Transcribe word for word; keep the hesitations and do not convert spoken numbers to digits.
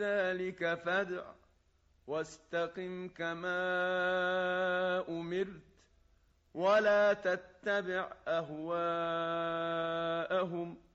ذلك فادع واستقم كما أمرت ولا تتبع أهواءهم